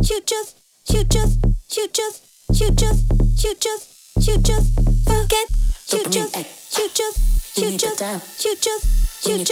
you just, you just, you just, you just, you just, you just forget. You just, you just, you just, you just, you